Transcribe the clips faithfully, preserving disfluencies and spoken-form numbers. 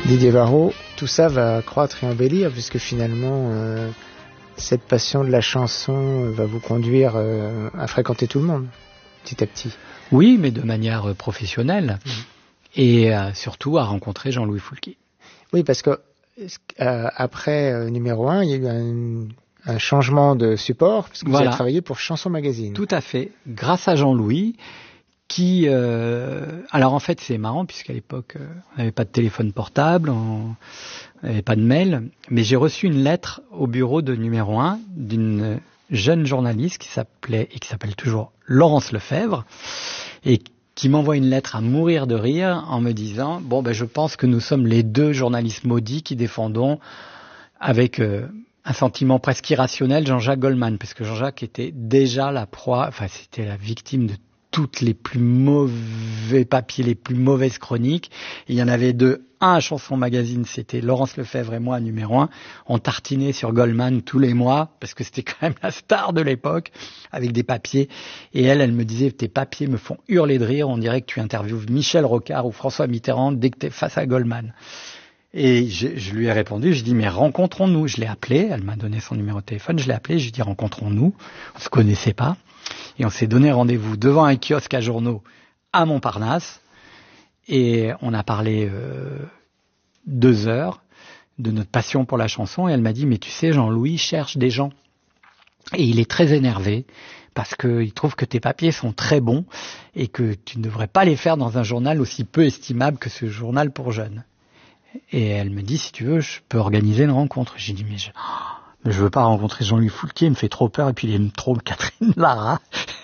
Didier Varro, tout ça va croître et embellir puisque finalement euh, cette passion de la chanson va vous conduire euh, à fréquenter tout le monde petit à petit. Oui, mais de manière professionnelle mmh. et euh, surtout à rencontrer Jean-Louis Foulquier. Oui, parce que euh, après euh, numéro un, il y a eu un, un changement de support parce que voilà. Vous avez travaillé pour Chanson Magazine. Tout à fait, grâce à Jean-Louis. Qui, euh, alors en fait c'est marrant puisqu'à l'époque euh, on n'avait pas de téléphone portable, on n'avait pas de mail, mais j'ai reçu une lettre au bureau de numéro un d'une jeune journaliste qui s'appelait et qui s'appelle toujours Laurence Lefebvre et qui m'envoie une lettre à mourir de rire en me disant bon ben je pense que nous sommes les deux journalistes maudits qui défendons avec euh, un sentiment presque irrationnel Jean-Jacques Goldman, parce que Jean-Jacques était déjà la proie, enfin c'était la victime de toutes les plus mauvais papiers, les plus mauvaises chroniques. Et il y en avait deux. Un à Chanson Magazine, c'était Laurence Lefebvre et moi, numéro un. On tartinait sur Goldman tous les mois, parce que c'était quand même la star de l'époque, avec des papiers. Et elle, elle me disait, tes papiers me font hurler de rire. On dirait que tu interviewes Michel Rocard ou François Mitterrand dès que tu es face à Goldman. Et je, je lui ai répondu, je dis, mais rencontrons-nous. Je l'ai appelé, elle m'a donné son numéro de téléphone, je l'ai appelé, je lui ai dit, rencontrons-nous. On se connaissait pas. Et on s'est donné rendez-vous devant un kiosque à journaux à Montparnasse. Et on a parlé euh, deux heures de notre passion pour la chanson. Et elle m'a dit, mais tu sais, Jean-Louis cherche des gens. Et il est très énervé parce qu'il trouve que tes papiers sont très bons et que tu ne devrais pas les faire dans un journal aussi peu estimable que ce journal pour jeunes. Et elle me dit, si tu veux, je peux organiser une rencontre. J'ai dit, mais je... Mais je veux pas rencontrer Jean-Louis Foulquier, il me fait trop peur, et puis il aime trop Catherine Lara.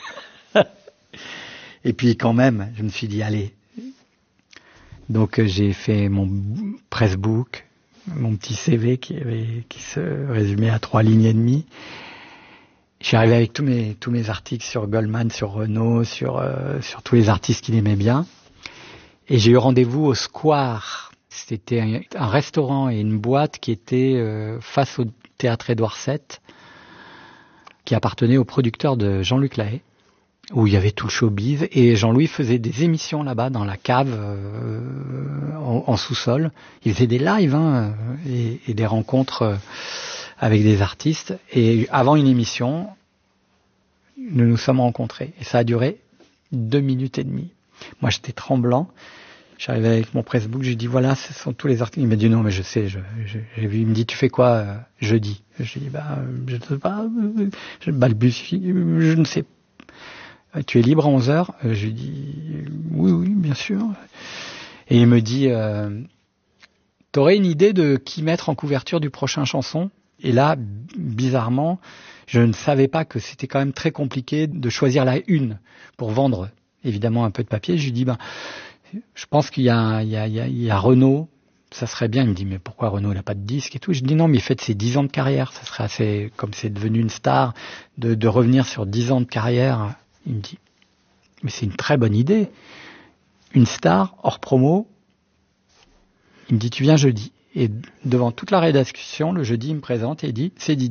Et puis quand même, je me suis dit, allez. Donc j'ai fait mon pressbook, mon petit C V qui, avait, qui se résumait à trois lignes et demie. Je suis arrivé avec tous mes, tous mes articles sur Goldman, sur Renaud, sur, euh, sur tous les artistes qu'il aimait bien. Et j'ai eu rendez-vous au Square. C'était un, un restaurant et une boîte qui était euh, face au Théâtre Édouard sept, qui appartenait au producteur de Jean-Luc Lahaye, où il y avait tout le showbiz, et Jean-Louis faisait des émissions là-bas, dans la cave, euh, en, en sous-sol. Il faisait des lives hein, et, et des rencontres euh, avec des artistes, et avant une émission, nous nous sommes rencontrés, et ça a duré deux minutes et demie. Moi, j'étais tremblant. J'arrivais avec mon pressbook, j'ai dit voilà, ce sont tous les articles. Il m'a dit non, mais je sais, je, je, j'ai vu. Il me dit tu fais quoi euh, jeudi? Je lui ai dit bah je ne sais pas, je balbutie, je ne sais. Tu es libre à onze heures? Je lui ai dit oui, oui, bien sûr. Et il me dit euh, t'aurais une idée de qui mettre en couverture du prochain chanson? Et là, bizarrement, je ne savais pas que c'était quand même très compliqué de choisir la une pour vendre évidemment un peu de papier. Je lui dis ben je pense qu'il y a, il y a, il y a, il y a Renaud, ça serait bien. Il me dit, mais pourquoi Renaud, il n'a pas de disque et tout? Je dis, non, mais il fait ses dix ans de carrière. Ça serait assez, comme c'est devenu une star, de, de revenir sur dix ans de carrière. Il me dit, mais c'est une très bonne idée. Une star, hors promo. Il me dit, tu viens jeudi. Et devant toute la rédaction, le jeudi, il me présente et il dit, c'est Didier.